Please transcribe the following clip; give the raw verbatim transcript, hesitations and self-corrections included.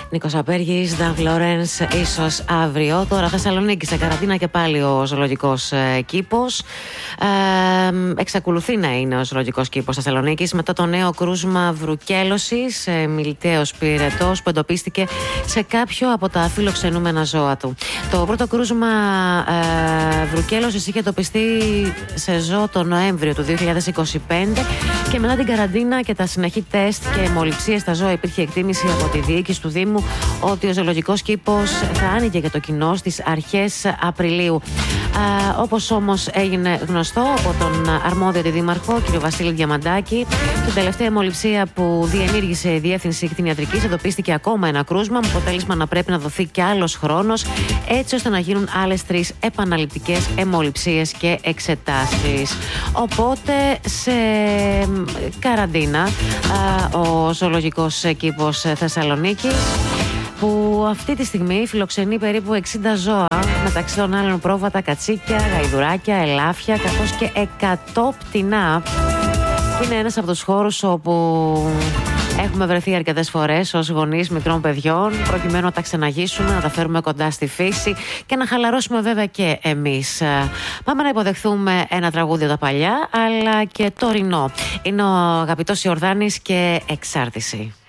Νίκος Απέργης, Dan Florence, ίσως αύριο. Τώρα Θεσσαλονίκη σε καραντίνα και πάλι ο ζωολογικός ε, κήπος. Ε, εξακολουθεί να είναι ο ζωολογικός κήπος Θεσσαλονίκης μετά το νέο κρούσμα βρουκέλωσης, ε, μιλταίος πυρετός, που εντοπίστηκε σε κάποιο από τα φιλοξενούμενα ζώα του. Το πρώτο κρούσμα ε, βρουκέλωσης είχε εντοπιστεί σε ζώο το Νοέμβριο του δύο χιλιάδες είκοσι πέντε και μετά την καραντίνα και τα συνεχή τεστ και μολυψίες στα ζώα υπήρχε εκτίμηση από τη διοίκηση του Δήμου ότι ο ζωολογικός κήπος θα άνοιγε για το κοινό στις αρχές Απριλίου. Α, όπως όμως έγινε γνωστό από τον αρμόδιο αντιδήμαρχο κ. Βασίλη Διαμαντάκη, την τελευταία μολυψία που διενήργησε η Διεύθυνση Κτηνιατρικής εντοπίστηκε ακόμα ένα κρούσμα, με αποτέλεσμα να πρέπει να δοθεί κι άλλος χρόνος έτσι ώστε να γίνουν άλλες τρεις επαναληπτικές εμολυψίες και εξετάσεις. Οπότε σε καραντίνα α, ο ζωολογικός κήπος Θεσσαλονίκης, που αυτή τη στιγμή φιλοξενεί περίπου εξήντα ζώα, μεταξύ των άλλων πρόβατα, κατσίκια, γαϊδουράκια, ελάφια, καθώς και εκατό πτηνά. Είναι ένας από τους χώρους όπου έχουμε βρεθεί αρκετές φορές ως γονείς μικρών παιδιών, προκειμένου να τα ξεναγήσουμε, να τα φέρουμε κοντά στη φύση και να χαλαρώσουμε βέβαια και εμείς. Πάμε να υποδεχθούμε ένα τραγούδι από τα παλιά, αλλά και τωρινό. Είναι ο αγαπητός Ιορδάνης και Εξάρτηση.